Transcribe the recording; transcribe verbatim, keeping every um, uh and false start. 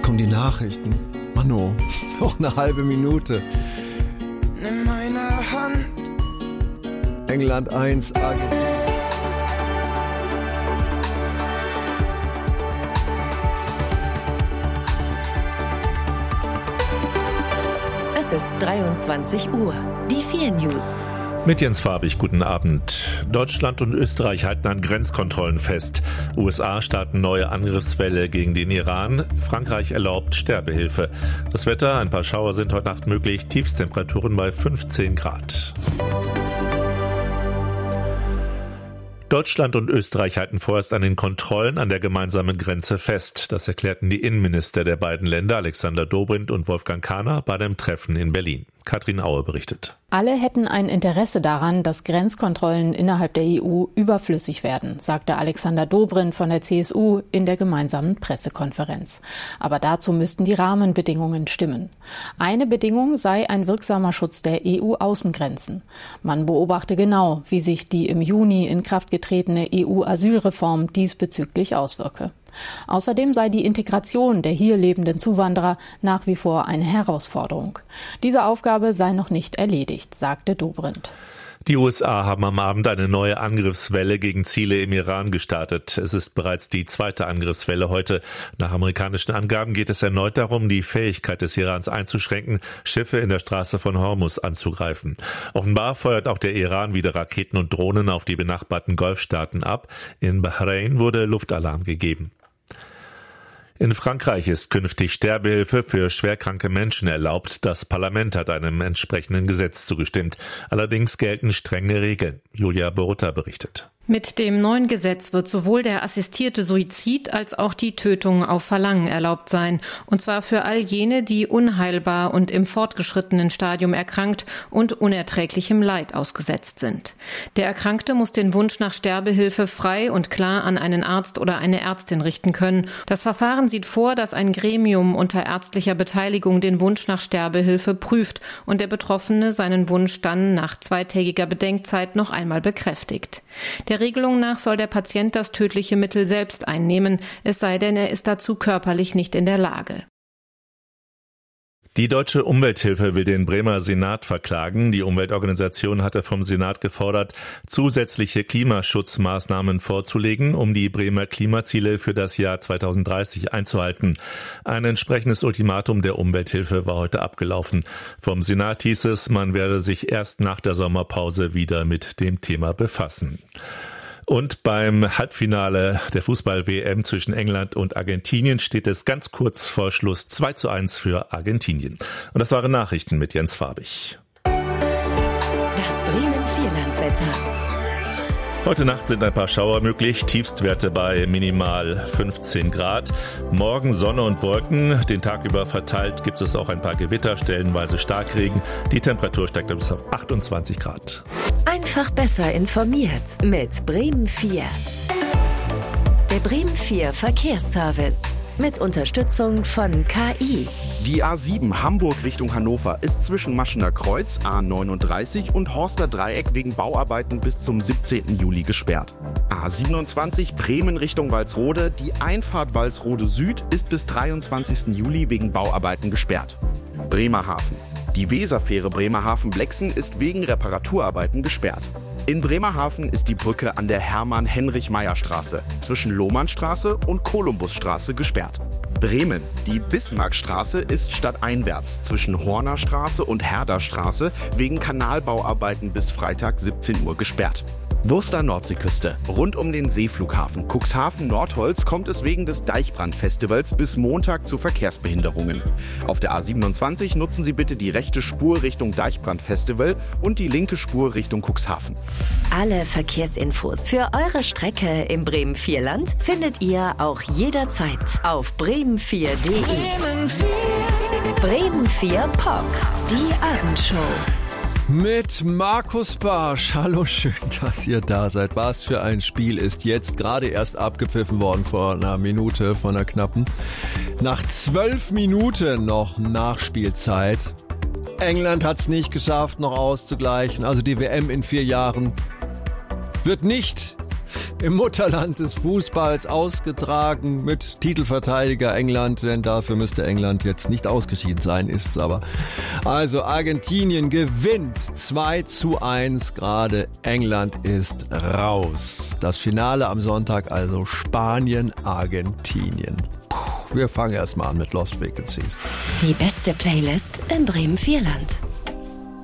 kommen die Nachrichten. Mano, noch eine halbe Minute. Nimm meine Hand. England eins, Argentinien. Es ist dreiundzwanzig Uhr. Die vier News. Mit Jens Farbig, guten Abend. Deutschland und Österreich halten an Grenzkontrollen fest. U S A starten neue Angriffswelle gegen den Iran. Frankreich erlaubt Sterbehilfe. Das Wetter, ein paar Schauer sind heute Nacht möglich. Tiefstemperaturen bei fünfzehn Grad. Deutschland und Österreich halten vorerst an den Kontrollen an der gemeinsamen Grenze fest. Das erklärten die Innenminister der beiden Länder, Alexander Dobrindt und Wolfgang Kahner, bei einem Treffen in Berlin. Katrin Aue berichtet. Alle hätten ein Interesse daran, dass Grenzkontrollen innerhalb der E U überflüssig werden, sagte Alexander Dobrindt von der C S U in der gemeinsamen Pressekonferenz. Aber dazu müssten die Rahmenbedingungen stimmen. Eine Bedingung sei ein wirksamer Schutz der E U-Außengrenzen. Man beobachte genau, wie sich die im Juni in Kraft getretene E U-Asylreform diesbezüglich auswirke. Außerdem sei die Integration der hier lebenden Zuwanderer nach wie vor eine Herausforderung. Diese Aufgabe sei noch nicht erledigt, sagte Dobrindt. Die U S A haben am Abend eine neue Angriffswelle gegen Ziele im Iran gestartet. Es ist bereits die zweite Angriffswelle heute. Nach amerikanischen Angaben geht es erneut darum, die Fähigkeit des Irans einzuschränken, Schiffe in der Straße von Hormuz anzugreifen. Offenbar feuert auch der Iran wieder Raketen und Drohnen auf die benachbarten Golfstaaten ab. In Bahrain wurde Luftalarm gegeben. In Frankreich ist künftig Sterbehilfe für schwerkranke Menschen erlaubt. Das Parlament hat einem entsprechenden Gesetz zugestimmt. Allerdings gelten strenge Regeln. Julia Borutta berichtet. Mit dem neuen Gesetz wird sowohl der assistierte Suizid als auch die Tötung auf Verlangen erlaubt sein. Und zwar für all jene, die unheilbar und im fortgeschrittenen Stadium erkrankt und unerträglichem Leid ausgesetzt sind. Der Erkrankte muss den Wunsch nach Sterbehilfe frei und klar an einen Arzt oder eine Ärztin richten können. Das Verfahren sieht vor, dass ein Gremium unter ärztlicher Beteiligung den Wunsch nach Sterbehilfe prüft und der Betroffene seinen Wunsch dann nach zweitägiger Bedenkzeit noch einmal bekräftigt. Der Regelung nach soll der Patient das tödliche Mittel selbst einnehmen, es sei denn, er ist dazu körperlich nicht in der Lage. Die Deutsche Umwelthilfe will den Bremer Senat verklagen. Die Umweltorganisation hatte vom Senat gefordert, zusätzliche Klimaschutzmaßnahmen vorzulegen, um die Bremer Klimaziele für das Jahr zweitausenddreißig einzuhalten. Ein entsprechendes Ultimatum der Umwelthilfe war heute abgelaufen. Vom Senat hieß es, man werde sich erst nach der Sommerpause wieder mit dem Thema befassen. Und beim Halbfinale der Fußball-W M zwischen England und Argentinien steht es ganz kurz vor Schluss zwei zu eins für Argentinien. Und das waren Nachrichten mit Jens Farbig. Das Bremen-Vierlandswetter. Heute Nacht sind ein paar Schauer möglich, Tiefstwerte bei minimal fünfzehn Grad. Morgen Sonne und Wolken, den Tag über verteilt gibt es auch ein paar Gewitter, stellenweise Starkregen. Die Temperatur steigt bis auf achtundzwanzig Grad. Einfach besser informiert mit Bremen vier. Der Bremen vier Verkehrsservice. Mit Unterstützung von K I. Die A sieben Hamburg Richtung Hannover ist zwischen Maschener Kreuz A neununddreißig und Horster Dreieck wegen Bauarbeiten bis zum siebzehnten Juli gesperrt. A siebenundzwanzig Bremen Richtung Walsrode. Die Einfahrt Walsrode Süd ist bis dreiundzwanzigsten Juli wegen Bauarbeiten gesperrt. Bremerhaven. Die Weserfähre Bremerhaven-Blexen ist wegen Reparaturarbeiten gesperrt. In Bremerhaven ist die Brücke an der Hermann-Heinrich-Meyer-Straße zwischen Lohmannstraße und Kolumbusstraße gesperrt. Bremen. Die Bismarckstraße ist stadteinwärts zwischen Hornerstraße und Herderstraße wegen Kanalbauarbeiten bis Freitag siebzehn Uhr gesperrt. Wurster Nordseeküste. Rund um den Seeflughafen Cuxhaven-Nordholz kommt es wegen des Deichbrandfestivals bis Montag zu Verkehrsbehinderungen. Auf der A siebenundzwanzig nutzen Sie bitte die rechte Spur Richtung Deichbrandfestival und die linke Spur Richtung Cuxhaven. Alle Verkehrsinfos für eure Strecke im Bremen-Vierland findet ihr auch jederzeit auf bremen vier punkt de. Bremen vier. Bremen vier Pop, die Abendshow. Mit Markus Barsch. Hallo, schön, dass ihr da seid. Was für ein Spiel ist jetzt gerade erst abgepfiffen worden vor einer Minute, von einer knappen. Nach zwölf Minuten noch Nachspielzeit. England hat es nicht geschafft, noch auszugleichen. Also die W M in vier Jahren wird nicht im Mutterland des Fußballs ausgetragen mit Titelverteidiger England, denn dafür müsste England jetzt nicht ausgeschieden sein, ist's aber. Also Argentinien gewinnt zwei zu eins gerade, England ist raus. Das Finale am Sonntag also Spanien, Argentinien. Puh, wir fangen erstmal an mit Lost Vacancies. Die beste Playlist im Bremen Vierland.